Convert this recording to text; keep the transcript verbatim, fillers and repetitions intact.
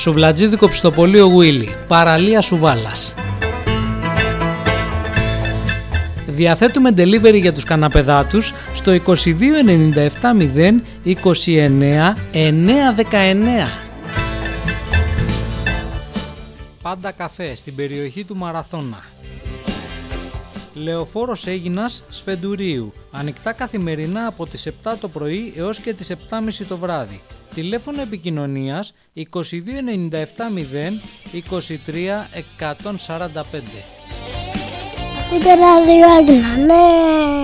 Σουβλατζίδικο Πιστοπολείο Γουίλι, παραλία Σουβάλας. Διαθέτουμε delivery για τους καναπεδάτους στο είκοσι δύο ενενήντα επτά μηδέν είκοσι εννέα εννιακόσια δεκαεννέα. Πάντα καφέ στην περιοχή του Μαραθώνα. Λεωφόρος Αίγινας Σφεντουρίου. Ανοιχτά καθημερινά από τις επτά το πρωί έως και τις επτά και μισή το βράδυ. Τηλέφωνο επικοινωνίας είκοσι δύο ενενήντα επτά μηδέν είκοσι τρία εκατόν σαράντα πέντε. Ακούτε ράδιο Άγγλα, ναι!